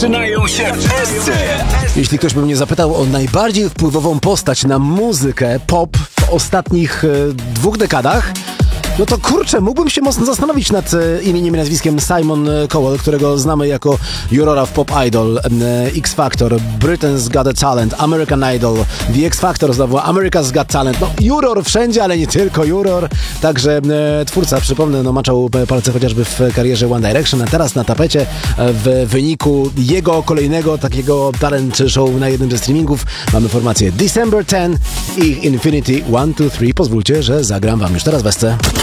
Zaczynają się wszyscy! Jeśli ktoś by mnie zapytał o najbardziej wpływową postać na muzykę pop w ostatnich 2 dekadach, no to kurczę, mógłbym się mocno zastanowić nad imieniem i nazwiskiem Simon Cowell, którego znamy jako jurora w Pop Idol, X Factor, Britain's Got a Talent, American Idol, The X Factor znowu, America's Got Talent. No juror wszędzie, ale nie tylko juror. Także twórca, przypomnę, no maczał palce chociażby w karierze One Direction, a teraz na tapecie w wyniku jego kolejnego takiego talent show na jednym ze streamingów mamy formację December 10 i Infinity 1, 2, 3. Pozwólcie, że zagram wam już teraz Wesce.